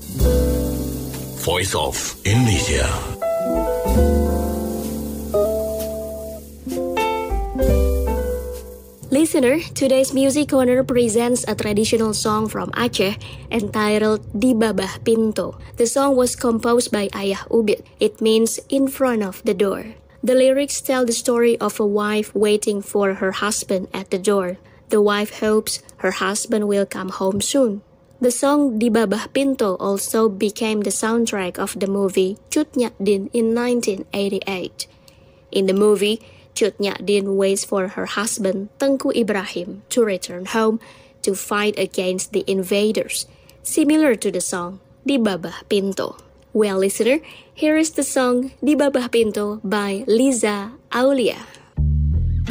Voice of Indonesia. Listener, today's Music Corner presents a traditional song from Aceh entitled Di Babah Pinto. The song was composed by Ayah Ubid. It means in front of the door. The lyrics tell the story of a wife waiting for her husband at the door. The wife hopes her husband will come home soon. The song Di Babah Pinto also became the soundtrack of the movie Cut Nyak Dien in 1988. In the movie, Cut Nyak Dien waits for her husband Tengku Ibrahim to return home to fight against the invaders, similar to the song Di Babah Pinto. Well, listener, here is the song Di Babah Pinto by Liza Aulia.